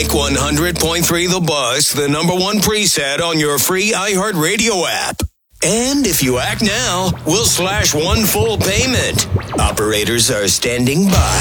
Make 100.3 The Buzz the number one preset on your free iHeartRadio app. And if you act now, we'll slash one full payment. Operators are standing by.